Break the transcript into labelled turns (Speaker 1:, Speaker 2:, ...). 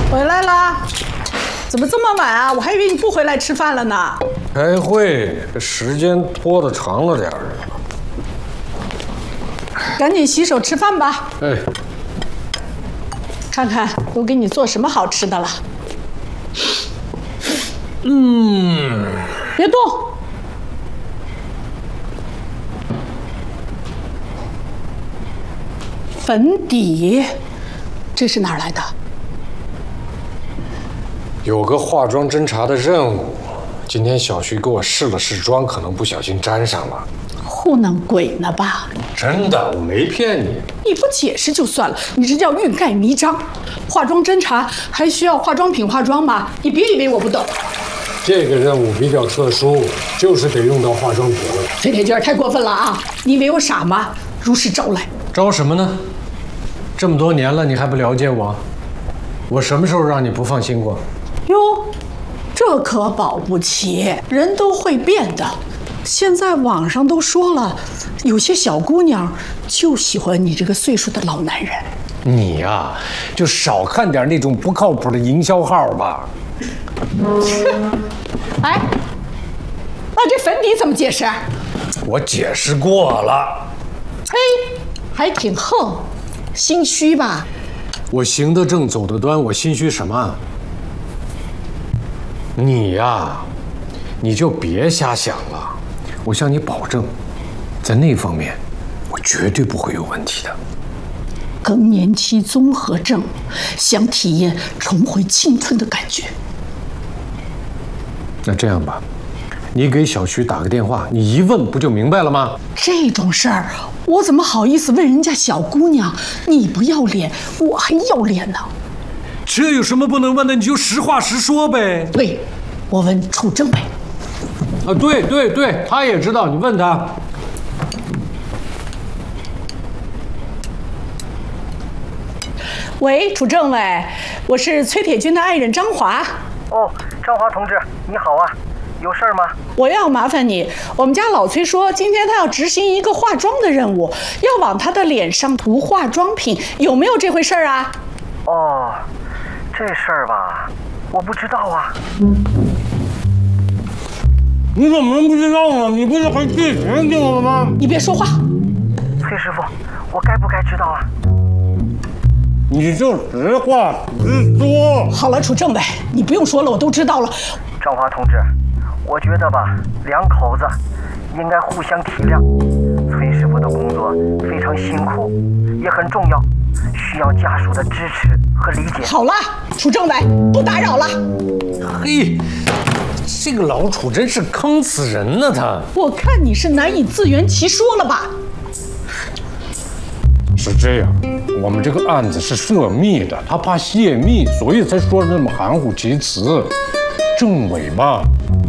Speaker 1: 回来啦？怎么这么晚啊？我还以为你不回来吃饭了呢。
Speaker 2: 开会，这时间拖得长了点儿。
Speaker 1: 赶紧洗手吃饭吧。
Speaker 2: 哎，
Speaker 1: 看看都给你做什么好吃的了。别动。粉底，这是哪儿来的？
Speaker 2: 有个化妆侦查的任务，今天小徐给我试了试妆，可能不小心沾上了。
Speaker 1: 糊弄鬼呢吧？
Speaker 2: 真的，我没骗你。
Speaker 1: 你不解释就算了，你这叫欲盖弥彰。化妆侦查还需要化妆品化妆吗？你别以为我不懂。
Speaker 2: 这个任务比较特殊，就是得用到化妆品了。
Speaker 1: 崔铁军太过分了啊！你以为我傻吗？如实招来。
Speaker 2: 招什么呢？这么多年了，你还不了解我？我什么时候让你不放心过？
Speaker 1: 哟，这可保不齐，人都会变的。现在网上都说了，有些小姑娘就喜欢你这个岁数的老男人。
Speaker 2: 你呀，就少看点那种不靠谱的营销号吧。
Speaker 1: 哎，那这粉底怎么解释？
Speaker 2: 我解释过了。
Speaker 1: 嘿，还挺横，心虚吧？
Speaker 2: 我行得正，走得端，我心虚什么？你呀，你就别瞎想了。我向你保证，在那方面，我绝对不会有问题的。
Speaker 1: 更年期综合症，想体验重回青春的感觉。
Speaker 2: 那这样吧，你给小徐打个电话，你一问不就明白了吗？
Speaker 1: 这种事儿，我怎么好意思问人家小姑娘？你不要脸，我还要脸呢。
Speaker 2: 这有什么不能问的？你就实话实说呗。
Speaker 1: 对，我问楚政委。
Speaker 2: 啊，对，他也知道，你问他。
Speaker 1: 喂，楚政委，我是崔铁军的爱人张华。
Speaker 3: 哦，张华同志，你好啊，有事儿吗？
Speaker 1: 我要麻烦你，我们家老崔说今天他要执行一个化妆的任务，要往他的脸上涂化妆品，有没有这回事儿啊？
Speaker 3: 哦，这事儿吧，我不知道啊。
Speaker 2: 你怎么能不知道呢？你不是还借钱给我了吗？
Speaker 1: 你别说话。
Speaker 3: 崔师傅，我该不该知道啊？
Speaker 2: 你就实话实说。
Speaker 1: 好了，楚政委，你不用说了，我都知道了。
Speaker 3: 张华同志，我觉得吧，两口子应该互相体谅。崔师傅的工作非常辛苦，也很重要，需要家属的支持和理解。
Speaker 1: 好了，楚政委，不打扰了。
Speaker 2: 嘿，这个老楚真是坑死人呢！他，
Speaker 1: 我看你是难以自圆其说了吧？
Speaker 2: 是这样，我们这个案子是涉密的，他怕泄密，所以才说的那么含糊其辞。政委嘛，